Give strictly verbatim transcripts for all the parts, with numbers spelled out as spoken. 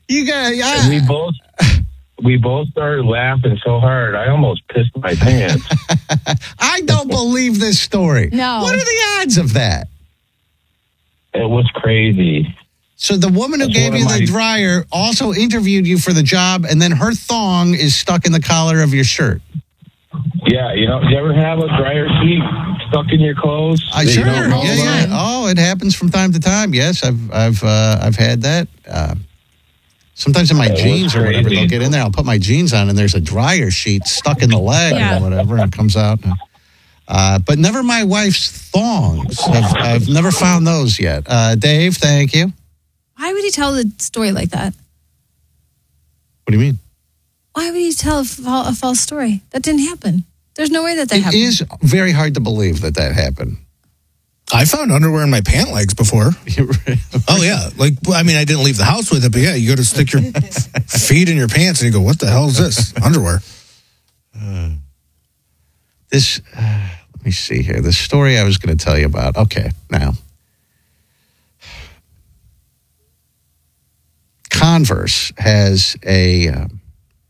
You got yeah. We both we both started laughing so hard I almost pissed my pants. I don't believe this story. No. What are the odds of that? It was crazy. So the woman who That's gave one you of the my- dryer also interviewed you for the job, and then her thong is stuck in the collar of your shirt. Yeah, you know, you ever have a dryer sheet stuck in your clothes? I that you sure, don't know yeah, yeah. about? Oh, it happens from time to time. Yes, I've, I've, uh, I've had that. Uh, sometimes in my It was jeans or whatever, crazy. they'll get in there. I'll put my jeans on, and there's a dryer sheet stuck in the leg Yeah. or whatever, and it comes out. Uh, but never my wife's thongs. I've, I've never found those yet. Uh, Dave, thank you. Why would he tell the story like that? What do you mean? Why would he tell a, fa- a false story? That didn't happen. There's no way that that It happened. is very hard to believe that that happened. I found underwear in my pant legs before. Oh, yeah. Like, well, I mean, I didn't leave the house with it, but yeah, you go to stick your feet in your pants and you go, what the hell is this? Underwear. Uh, this, uh, let me see here. The story I was going to tell you about. Okay, now. Converse has a, um,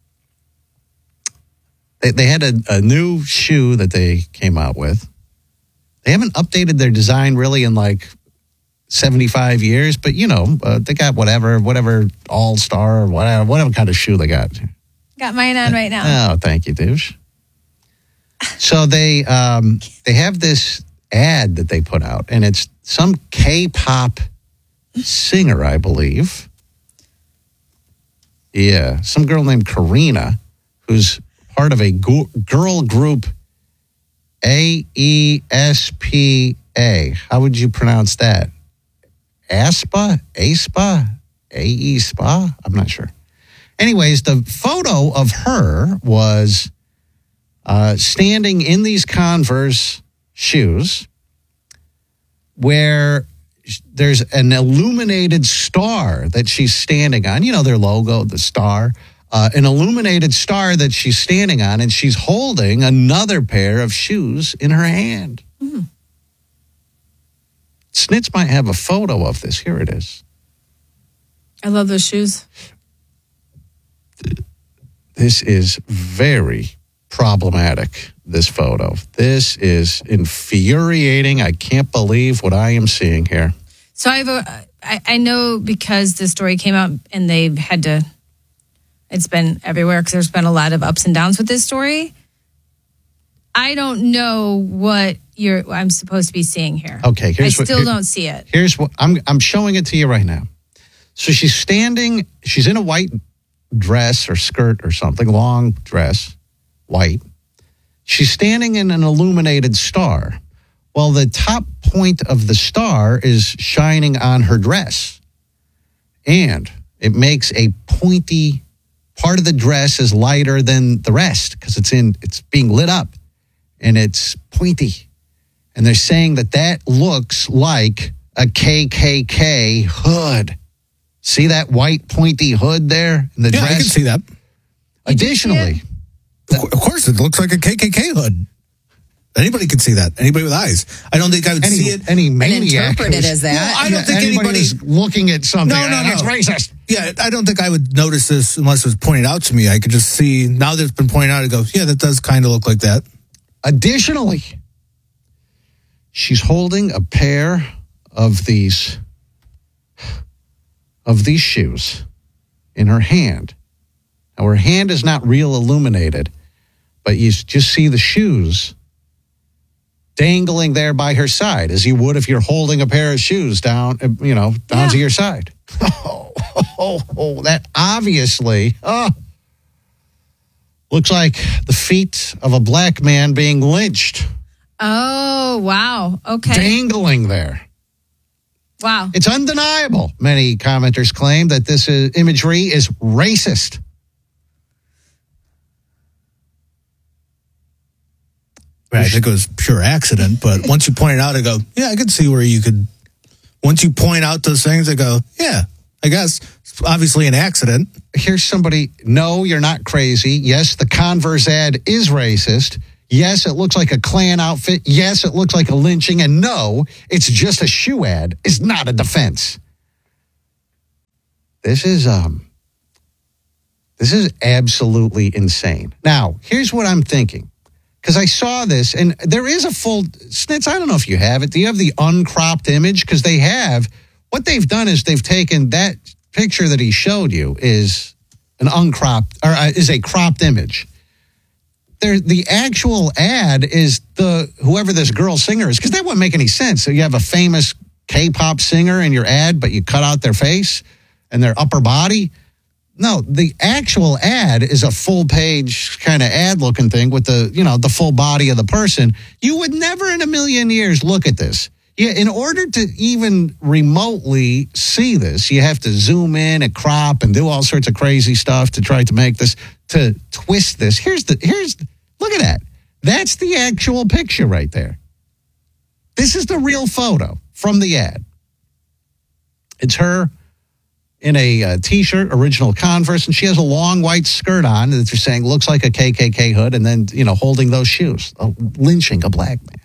they, they had a, a new shoe that they came out with. They haven't updated their design really in like seventy-five years, but you know, uh, they got whatever, whatever all-star or whatever, whatever kind of shoe they got. Got mine on right now. Oh, thank you, douche. So they um, they have this ad that they put out, and it's some K-pop singer, I believe. Yeah, some girl named Karina, who's part of a gu- girl group, A E S P A. How would you pronounce that? Aspa? Aspa? A E S P A? I'm not sure. Anyways, the photo of her was uh, standing in these Converse shoes where there's an illuminated star that she's standing on. You know, their logo, the star. Uh, an illuminated star that she's standing on, and she's holding another pair of shoes in her hand. Mm. Snitz might have a photo of this. Here it is. I love those shoes. This is very problematic, this photo. This is infuriating. I can't believe what I am seeing here. So I've, uh, I, I know because the story came out and they've had to, it's been everywhere because there's been a lot of ups and downs with this story. I don't know what you're, I'm supposed to be seeing here. Okay, here's I what- still here- don't see it. Here's what I'm I'm showing it to you right now. So she's standing, she's in a white dress or skirt or something, long dress, white. She's standing in an illuminated star. Well, the top point of the star is shining on her dress. And it makes a pointy part of the dress is lighter than the rest because it's in it's being lit up and it's pointy. And they're saying that that looks like a K K K hood. See that white pointy hood there in the Yeah, dress? I can see that. Additionally, Of cou- of course, it looks like a K K K hood. Anybody could see that. Anybody with eyes. I don't think I would any, see it. any And maniac interpret it who's- as that. Well, I don't think anybody anybody. who's looking at something. No, no, That's no. racist. Yeah, I don't think I would notice this unless it was pointed out to me. I could just see, now that it's been pointed out, I go, yeah, that does kind of look like that. Additionally, she's holding a pair of these of these shoes in her hand. Now, her hand is not real illuminated, but you just see the shoes dangling there by her side, as you would if you're holding a pair of shoes down, uh, you know, down Yeah. to your side. Oh, oh, oh, that obviously oh, looks like the feet of a black man being lynched, Oh, wow. Okay. dangling there. Wow. It's undeniable. Many commenters claim that this is, imagery is racist. Right, I think it was pure accident, but once you point it out, I go, yeah, I could see where you could. Once you point out those things, I go, yeah, I guess it's obviously an accident. Here's somebody, no, you're not crazy. Yes, the Converse ad is racist. Yes, it looks like a Klan outfit. Yes, it looks like a lynching. And no, it's just a shoe ad. It's not a defense. This is, um, This is absolutely insane. Now, here's what I'm thinking. Because I saw this, and there is a full, Snitz, I don't know if you have it. Do you have the uncropped image? Because they have, what they've done is they've taken that picture that he showed you is an uncropped, or uh, is a cropped image. There, the actual ad is the, whoever this girl singer is, because that wouldn't make any sense. So you have a famous K-pop singer in your ad, but you cut out their face and their upper body. No, the actual ad is a full page kind of ad looking thing with the, you know, the full body of the person. You would never in a million years look at this. Yeah, in order to even remotely see this, you have to zoom in and crop and do all sorts of crazy stuff to try to make this, to twist this. Here's the, here's, look at that. That's the actual picture right there. This is the real photo from the ad. It's her in a uh, T-shirt, original Converse, and she has a long white skirt on that you're saying looks like a K K K hood, and then, you know, holding those shoes, uh, lynching a black man.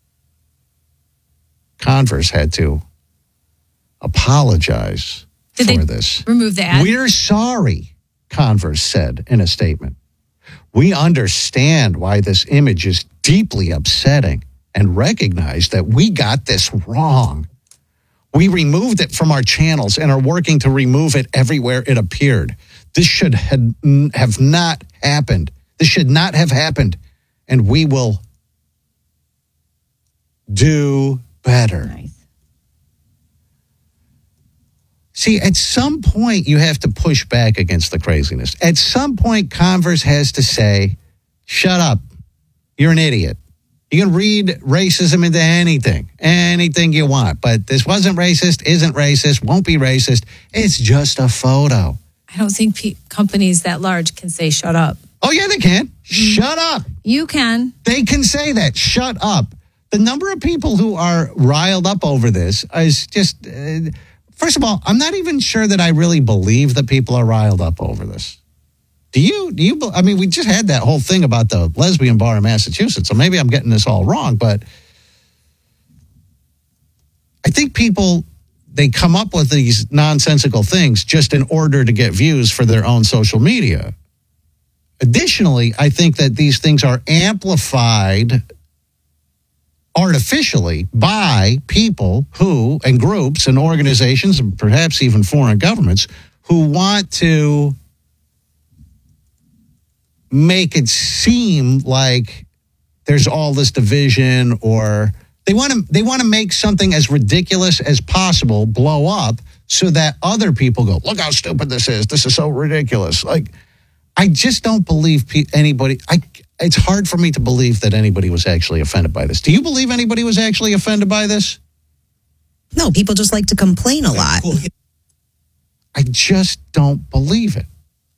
Converse had to apologize Did for they this. Remove the ad? We're sorry, Converse said in a statement. We understand why this image is deeply upsetting and recognize that we got this wrong. We removed it from our channels and are working to remove it everywhere it appeared. This should have not happened. This should not have happened. And we will do better. Nice. See, at some point, you have to push back against the craziness. At some point, Converse has to say, shut up. You're an idiot. You can read racism into anything, anything you want. But this wasn't racist, isn't racist, won't be racist. It's just a photo. I don't think pe- companies that large can say shut up. Oh, yeah, they can. Shut up. You can. They can say that. Shut up. The number of people who are riled up over this is just, uh, first of all, I'm not even sure that I really believe that people are riled up over this. Do you, do you, I mean, we just had that whole thing about the lesbian bar in Massachusetts, so maybe I'm getting this all wrong, but I think people, they come up with these nonsensical things just in order to get views for their own social media. Additionally, I think that these things are amplified artificially by people who, and groups and organizations, and perhaps even foreign governments, who want to make it seem like there's all this division, or they want to they want to make something as ridiculous as possible blow up so that other people go, look how stupid this is. This is so ridiculous. Like, I just don't believe pe- anybody. I it's hard for me to believe that anybody was actually offended by this. Do you believe anybody was actually offended by this? No, people just like to complain a lot. I just don't believe it.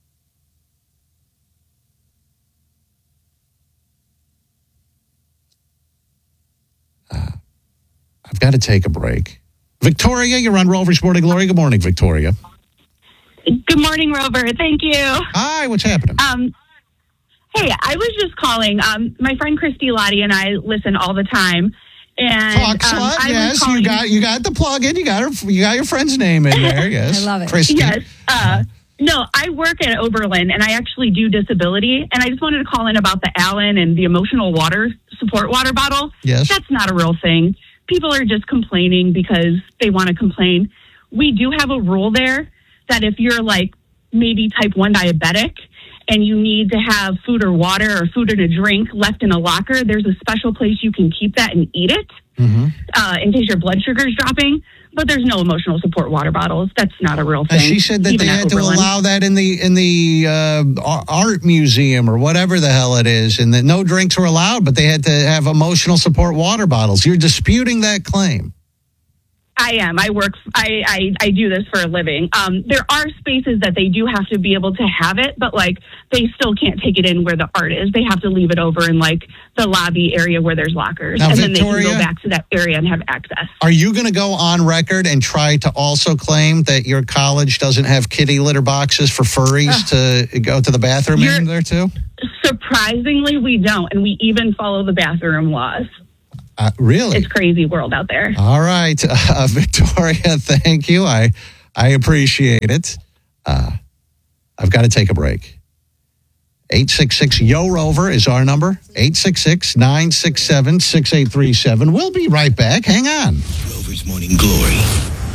I've got to take a break. Victoria, you're on Rover's Morning Glory. Good morning, Victoria. Good morning, Rover. Thank you. Hi, what's happening? Um, hey, I was just calling. Um, my friend Christy Lottie and I listen all the time. And Talk um, slut, I yes, was calling, you got you got the plug in. You got her. You got your friend's name in there. Yes, I love it. Christy. Yes. Uh, no, I work at Oberlin, and I actually do disability. And I just wanted to call in about the Allen and the emotional water support water bottle. Yes. That's not a real thing. People are just complaining because they want to complain. We do have a rule there that if you're like maybe type one diabetic and you need to have food or water or food and a drink left in a locker, there's a special place you can keep that and eat it Mm-hmm. uh, in case your blood sugar is dropping. But there's no emotional support water bottles. That's not a real thing. And she said that even they at had to Oberlin. allow that in the in the uh, art museum or whatever the hell it is, and that no drinks were allowed, but they had to have emotional support water bottles. You're disputing that claim. I am. I work. I, I, I do this for a living. Um, there are spaces that they do have to be able to have it, but like they still can't take it in where the art is. They have to leave it over in like the lobby area where there's lockers, Now, and Victoria, then they can go back to that area and have access. Are you going to go on record and try to also claim that your college doesn't have kitty litter boxes for furries to go to the bathroom You're- in there too? Surprisingly, we don't, and we even follow the bathroom laws. Uh, really? It's crazy world out there. All right, uh, Victoria, thank you. I I appreciate it. Uh, I've got to take a break. eight six six, Y O, Rover is our number. eight six six, nine six seven, six eight three seven. We'll be right back. Hang on. Rover's Morning Glory.